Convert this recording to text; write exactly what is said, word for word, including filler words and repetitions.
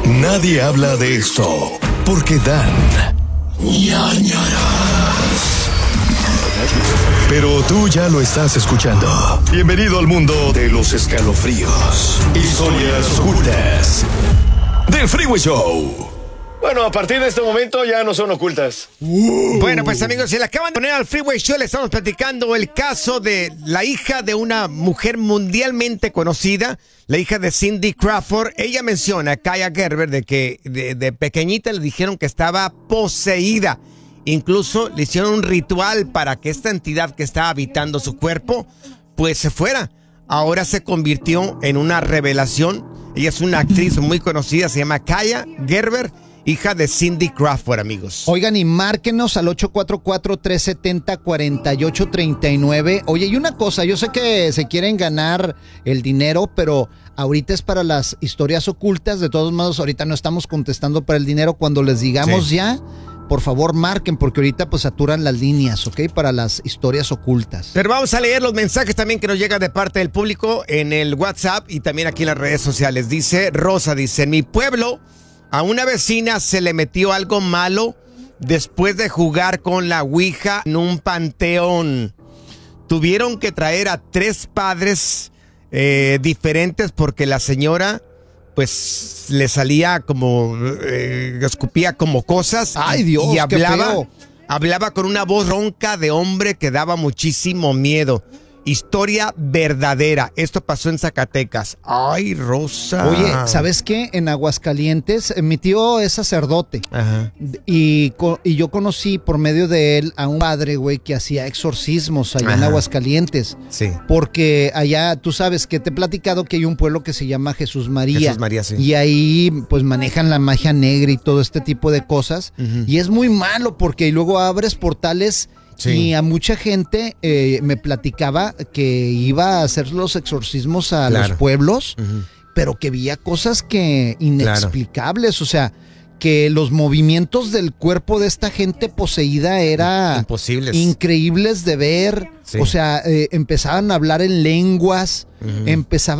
Nadie habla de esto porque dan ñañaras. Pero tú ya lo estás escuchando. Bienvenido al mundo de los escalofríos, historias ocultas del Freeway Show. Bueno, a partir de este momento ya no son ocultas. Uh. Bueno, pues amigos, se le acaban de poner al Freeway Show. Le estamos platicando el caso de la hija de una mujer mundialmente conocida, la hija de Cindy Crawford. Ella menciona a Kaia Gerber de que de, de pequeñita le dijeron que estaba poseída. Incluso le hicieron un ritual para que esta entidad que estaba habitando su cuerpo pues se fuera. Ahora se convirtió en una revelación. Ella es una actriz muy conocida, se llama Kaia Gerber, hija de Cindy Crawford, amigos. Oigan, y márquenos al ocho cuatro cuatro, tres siete cero, cuatro ocho tres nueve. Oye, y una cosa, yo sé que se quieren ganar el dinero, pero ahorita es para las historias ocultas. De todos modos, ahorita no estamos contestando para el dinero. Cuando les digamos sí. ya, por favor marquen, porque ahorita pues saturan las líneas, ¿ok? Para las historias ocultas. Pero vamos a leer los mensajes también que nos llegan de parte del público en el WhatsApp y también aquí en las redes sociales. Dice Rosa, dice, en mi pueblo a una vecina se le metió algo malo después de jugar con la ouija en un panteón. Tuvieron que traer a tres padres eh, diferentes porque la señora pues le salía como, eh, escupía como cosas. Ay, Dios, y hablaba, qué feo. hablaba con una voz ronca de hombre que daba muchísimo miedo. Historia verdadera. Esto pasó en Zacatecas. Ay, Rosa. Oye, ¿sabes qué? En Aguascalientes, mi tío es sacerdote. Ajá. Y, y yo conocí por medio de él a un padre, güey, que hacía exorcismos allá Ajá. en Aguascalientes. Sí. Porque allá, tú sabes que te he platicado que hay un pueblo que se llama Jesús María. Jesús María, sí. Y ahí, pues, manejan la magia negra y todo este tipo de cosas. Uh-huh. Y es muy malo porque luego abres portales. Sí. Y a mucha gente eh, me platicaba que iba a hacer los exorcismos a claro. los pueblos, uh-huh. pero que veía cosas que inexplicables, claro. o sea, que los movimientos del cuerpo de esta gente poseída era imposibles, increíbles de ver, sí. o sea, eh, empezaban a hablar en lenguas, uh-huh. empezaban